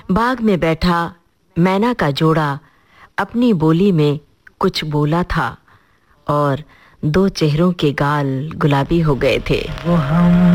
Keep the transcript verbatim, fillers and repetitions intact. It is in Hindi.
बाग में बैठा मैना का जोड़ा अपनी बोली में कुछ बोला था और दो चेहरों के गाल गुलाबी हो गए थे। वो हम